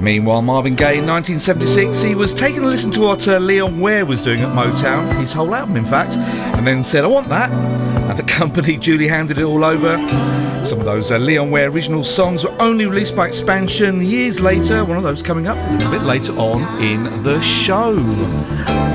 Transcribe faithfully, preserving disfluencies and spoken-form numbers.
Meanwhile, Marvin Gaye in nineteen seventy-six, he was taking a listen to what uh, Leon Ware was doing at Motown, his whole album in fact, and then said, I want that. And the company duly handed it all over. Some of those uh, Leon Ware original songs were only released by Expansion years later, one of those coming up a little bit later on in the show.